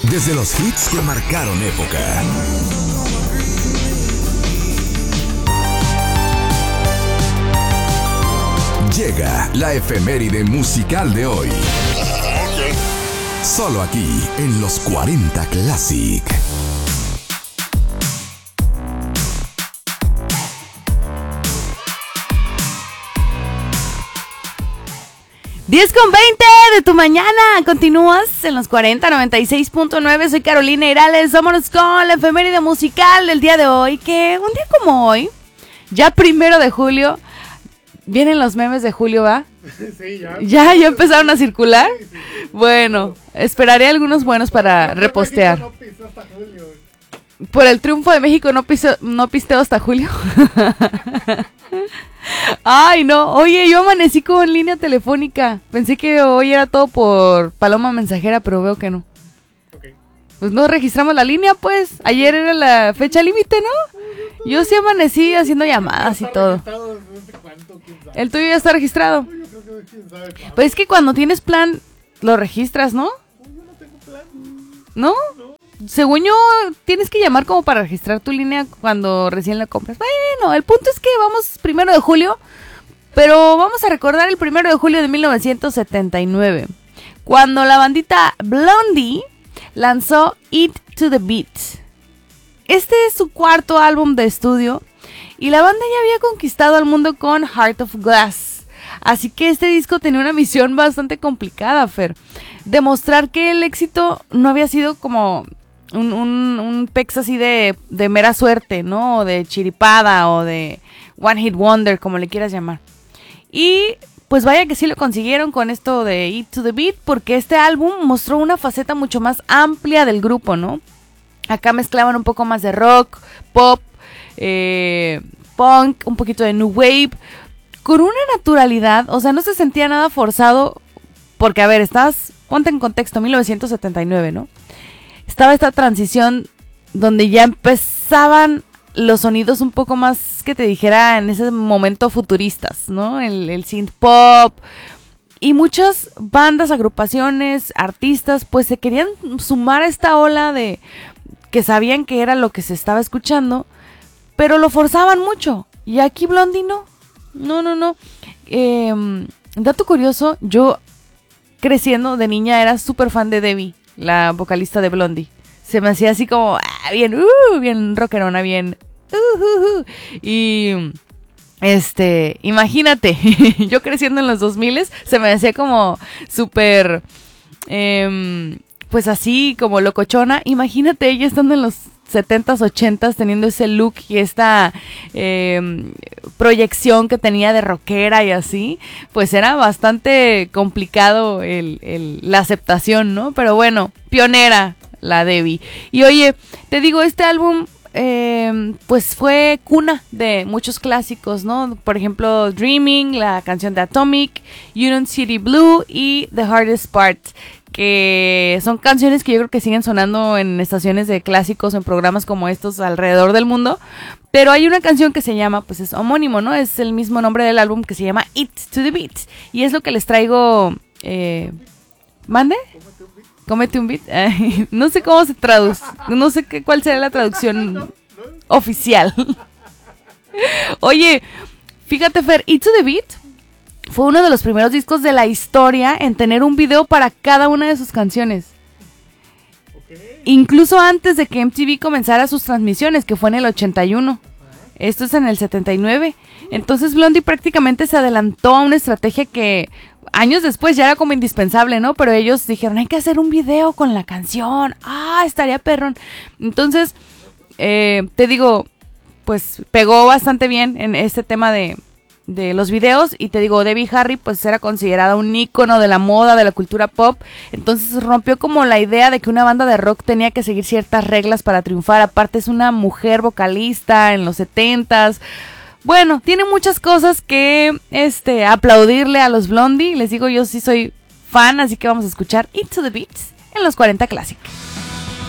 Desde los hits que marcaron época. Llega la efeméride musical de hoy. Solo aquí, en los 40 Classic. 10:20 de tu mañana. Continúas en los 40, 96.9. Soy Carolina Irales. Vámonos con la efeméride musical del día de hoy. Que un día como hoy, ya 1 de julio, vienen los memes de julio, ¿va? Sí, ya. ¿Ya empezaron a circular? Sí. Bueno, esperaré algunos buenos para repostear. No pisó hasta julio. Por el triunfo de México no pisteo hasta julio. Ay, no. Oye, yo amanecí con línea telefónica. Pensé que hoy era todo por paloma mensajera, pero veo que no. Okay. Pues no registramos la línea, pues. Ayer era la fecha límite, ¿no? Yo sí amanecí haciendo llamadas y todo. No sé cuánto, quién sabe. El tuyo ya está registrado. Yo creo que quién sabe cuánto. Pues es que cuando tienes plan, lo registras, ¿no? Yo no tengo plan. ¿No? No. Según yo, tienes que llamar como para registrar tu línea cuando recién la compras. Bueno, el punto es que vamos 1 de julio, pero vamos a recordar el 1 de julio de 1979, cuando la bandita Blondie lanzó Eat to the Beat. Este es su cuarto álbum de estudio y la banda ya había conquistado al mundo con Heart of Glass. Así que este disco tenía una misión bastante complicada, Fer. Demostrar que el éxito no había sido como un pex así de mera suerte, ¿no? O de chiripada o de One Hit Wonder, como le quieras llamar. Y pues vaya que sí lo consiguieron con esto de Eat to the Beat, porque este álbum mostró una faceta mucho más amplia del grupo, ¿no? Acá mezclaban un poco más de rock, pop, punk, un poquito de new wave, con una naturalidad, o sea, no se sentía nada forzado, porque a ver, ponte en contexto, 1979, ¿no? Estaba esta transición donde ya empezaban los sonidos un poco más, que te dijera, en ese momento futuristas, ¿no? El synth pop. Y muchas bandas, agrupaciones, artistas, pues se querían sumar a esta ola de que sabían que era lo que se estaba escuchando, pero lo forzaban mucho. Y aquí Blondie no. No. Dato curioso, yo creciendo de niña era súper fan de Debbie, la vocalista de Blondie. Se me hacía así como, bien rockerona, bien. Y imagínate, yo creciendo en los 2000 se me hacía como súper, pues así como locochona. Imagínate ella estando en los 70s, 80s, teniendo ese look y esta proyección que tenía de rockera y así, pues era bastante complicado la aceptación, ¿no? Pero bueno, pionera la Debbie. Y oye, te digo, este álbum pues fue cuna de muchos clásicos, ¿no? Por ejemplo, Dreaming, la canción de Atomic, Union City Blue y The Hardest Part, que son canciones que yo creo que siguen sonando en estaciones de clásicos, en programas como estos alrededor del mundo. Pero hay una canción que se llama, pues es homónimo, ¿no? Es el mismo nombre del álbum, que se llama Eat to the Beat. Y es lo que les traigo. ¿Mande? Cómete un beat. No sé cómo se traduce. No sé cuál será la traducción oficial. Oye, fíjate, Fer, Eat to the Beat fue uno de los primeros discos de la historia en tener un video para cada una de sus canciones. Okay. Incluso antes de que MTV comenzara sus transmisiones, que fue en el 81. Esto es en el 79. Entonces Blondie prácticamente se adelantó a una estrategia que años después ya era como indispensable, ¿no? Pero ellos dijeron, hay que hacer un video con la canción. Estaría perrón. Entonces, te digo, pues pegó bastante bien en este tema de los videos. Y te digo, Debbie Harry pues era considerada un ícono de la moda, de la cultura pop. Entonces rompió como la idea de que una banda de rock tenía que seguir ciertas reglas para triunfar. Aparte es una mujer vocalista en los 70s. Bueno, tiene muchas cosas que aplaudirle a los Blondie. Les digo, yo sí soy fan, así que vamos a escuchar Eat to the Beat en los 40 Classic.